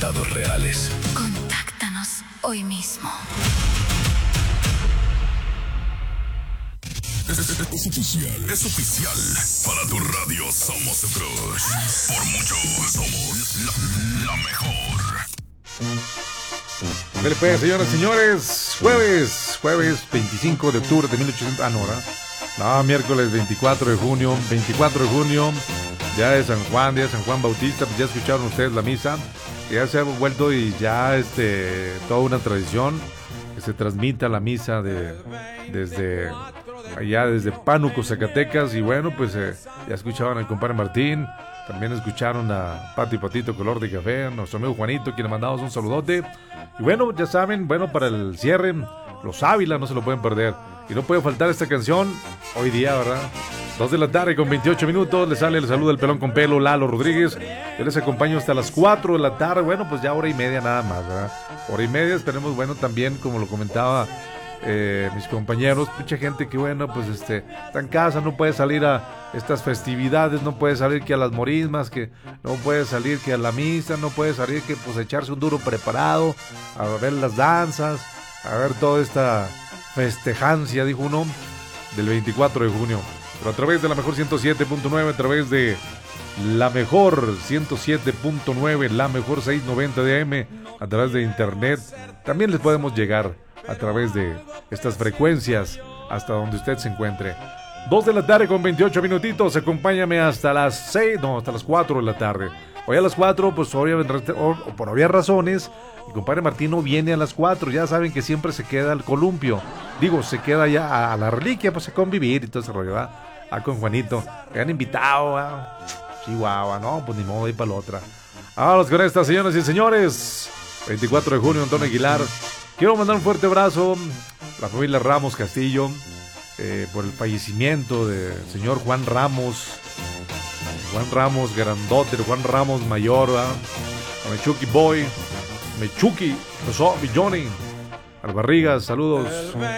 resultados reales. Contáctanos hoy mismo. Es oficial. Para tu radio somos el Crush. Por mucho somos la mejor. Dale pues, señoras y señores. Jueves 25 de octubre de 1800. No, miércoles 24 de junio. 24 de junio. Ya de San Juan Bautista. Pues ya escucharon ustedes la misa. Ya se ha vuelto y ya toda una tradición que se transmita la misa desde allá, desde Pánuco, Zacatecas. Y bueno, pues ya escuchaban al compadre Martín. También escucharon a Pati Patito Color de Café, a nuestro amigo Juanito, quien le mandamos un saludote. Y bueno, ya saben, para el cierre, los Ávila no se lo pueden perder. Y no puede faltar esta canción hoy día, ¿verdad? 2 de la tarde con 28 minutos. Le sale el saludo del pelón con pelo, Lalo Rodríguez. Yo les acompaño hasta las 4 de la tarde. Bueno, pues ya hora y media nada más, ¿verdad? Hora y media. Esperemos, también, como lo comentaba mis compañeros, mucha gente que, pues está en casa, no puede salir a estas festividades, no puede salir que a las morismas, que no puede salir que a la misa, no puede salir que pues echarse un duro preparado, a ver las danzas, a ver toda esta festejancia, dijo uno, del 24 de junio. Pero a través de la mejor 107.9, a través de la mejor 107.9, la mejor 690 de AM, a través de internet, también les podemos llegar a través de estas frecuencias hasta donde usted se encuentre. 2 de la tarde con 28 minutitos. Acompáñame hasta las 4 de la tarde. Hoy a las 4, pues por obvias razones, el compadre Martín no viene a las 4. Ya saben que siempre se queda al columpio. Se queda ya a la reliquia, pues a convivir y todo ese rollo, ¿va? Con Juanito. Me han invitado, ¿va? Chihuahua, no, pues ni modo, ahí para la otra. Vámonos con estas, señoras y señores. 24 de junio, Antonio Aguilar. Quiero mandar un fuerte abrazo a la familia Ramos Castillo por el fallecimiento del señor Juan Ramos. Juan Ramos grandote, Juan Ramos mayor, ¿verdad? Mechucky Boy, Mechucky, mi Johnny, Albarrigas, saludos.